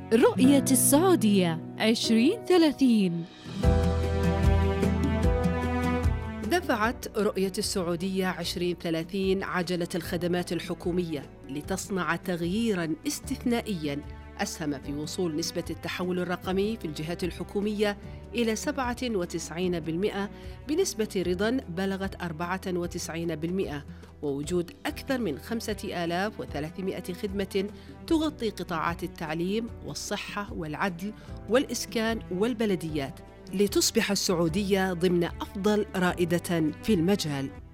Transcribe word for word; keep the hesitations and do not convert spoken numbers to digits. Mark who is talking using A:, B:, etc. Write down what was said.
A: رؤية السعودية عشرين ثلاثين.
B: دفعت رؤية السعودية عشرين ثلاثين عجلة الخدمات الحكومية لتصنع تغييراً استثنائياً أسهم في وصول نسبة التحول الرقمي في الجهات الحكومية إلى سبعة وتسعين بالمئة بنسبة رضا بلغت أربعة وتسعين بالمئة، ووجود أكثر من خمسة آلاف وثلاثمئة خدمة تغطي قطاعات التعليم والصحة والعدل والإسكان والبلديات، لتصبح السعودية ضمن أفضل رائدة في المجال.